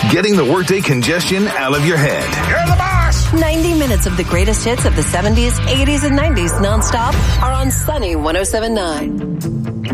getting the workday congestion out of your head. You're the boss! 90 minutes of the greatest hits of the 70s, 80s, and 90s nonstop are on Sunny 107.9.